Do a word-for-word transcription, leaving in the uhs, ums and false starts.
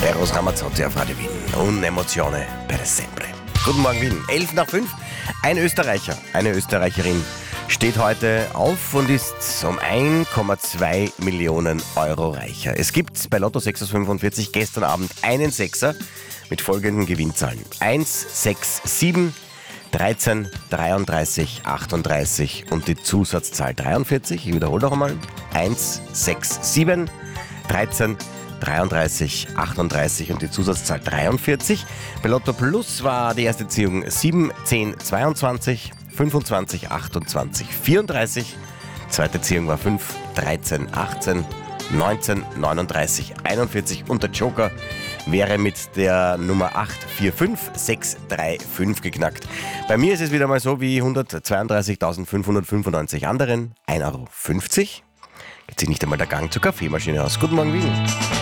Eros Ramazzotti auf Radio Wien. Und Emozione per sempre. Guten Morgen Wien. elf nach fünf. Ein Österreicher, eine Österreicherin steht heute auf und ist um eins Komma zwei Millionen Euro reicher. Es gibt bei Lotto sechs aus fünfundvierzig gestern Abend einen Sechser mit folgenden Gewinnzahlen. eins, sechs, sieben, dreizehn, dreiunddreißig, achtunddreißig und die Zusatzzahl dreiundvierzig. Ich wiederhole noch einmal. eins, sechs, sieben, dreizehn, dreiunddreißig, achtunddreißig und die Zusatzzahl dreiundvierzig. Bei Lotto Plus war die erste Ziehung sieben, zehn, zweiundzwanzig, fünfundzwanzig, achtundzwanzig, vierunddreißig. Zweite Ziehung war fünf, dreizehn, achtzehn, neunzehn, neununddreißig, einundvierzig und der Joker wäre mit der Nummer acht vier fünf sechs drei fünf geknackt. Bei mir ist es wieder mal so wie hundertzweiunddreißigtausendfünfhundertfünfundneunzig anderen. ein Euro fünfzig. Jetzt sieht nicht einmal der Gang zur Kaffeemaschine aus. Guten Morgen, Wien.